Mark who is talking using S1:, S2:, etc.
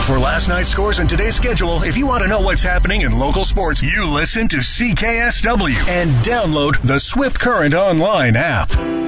S1: For last night's scores and today's schedule, if you want to know what's happening in local sports, you listen to CKSW and download the Swift Current Online app.